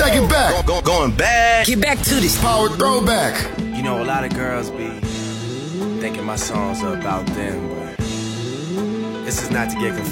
Take it back. Going back. Get back to this Power throwback. You know, a lot of girls be thinking my songs are about them, but this is not to get confused.